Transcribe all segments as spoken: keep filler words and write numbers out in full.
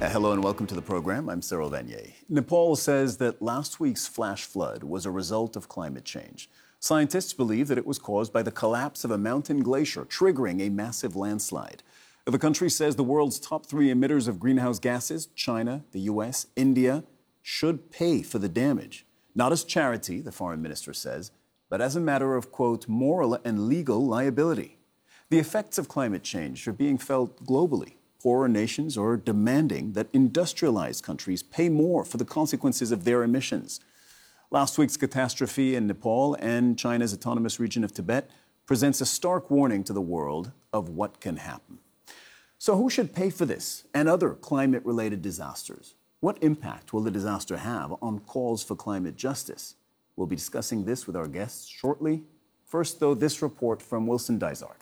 Uh, hello and welcome to the program. I'm Cyril Vanier. Nepal says that last week's flash flood was a result of climate change. Scientists believe that it was caused by the collapse of a mountain glacier, triggering a massive landslide. The country says the world's top three emitters of greenhouse gases, China, the U S, India, should pay for the damage. Not as charity, the foreign minister says, but as a matter of, quote, moral and legal liability. The effects of climate change are being felt globally. Poorer nations are demanding that industrialized countries pay more for the consequences of their emissions. Last week's catastrophe in Nepal and China's autonomous region of Tibet presents a stark warning to the world of what can happen. So who should pay for this and other climate-related disasters? What impact will the disaster have on calls for climate justice? We'll be discussing this with our guests shortly. First, though, this report from Wilson Dysart.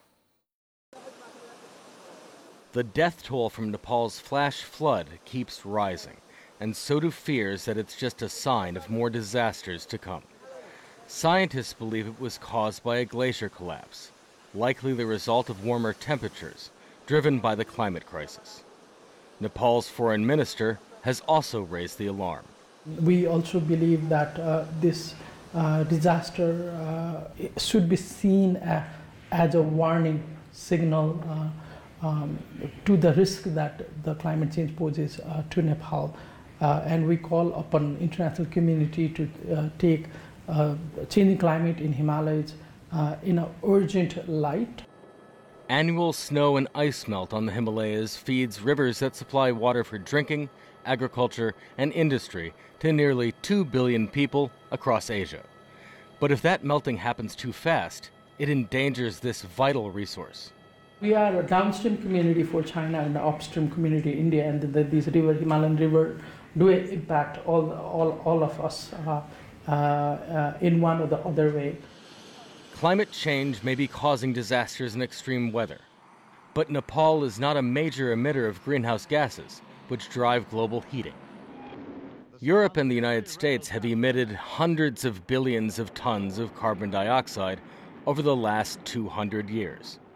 The death toll from Nepal's flash flood keeps rising, and so do fears that it's just a sign of more disasters to come. Scientists believe it was caused by a glacier collapse, likely the result of warmer temperatures, driven by the climate crisis. Nepal's foreign minister has also raised the alarm. We also believe that uh, this uh, disaster uh, should be seen a, as a warning signal uh, Um, to the risk that the climate change poses uh, to Nepal. Uh, and we call upon international community to uh, take uh, changing climate in Himalayas uh, in an urgent light. Annual snow and ice melt on the Himalayas feeds rivers that supply water for drinking, agriculture, and industry to nearly two billion people across Asia. But if that melting happens too fast, it endangers this vital resource. We are a downstream community for China and the upstream community India, and the, the, these river, Himalayan river, do impact all, all, all of us uh, uh, uh, in one or the other way. Climate change may be causing disasters and extreme weather, but Nepal is not a major emitter of greenhouse gases, which drive global heating. Europe and the United States have emitted hundreds of billions of tons of carbon dioxide over the last two hundred years.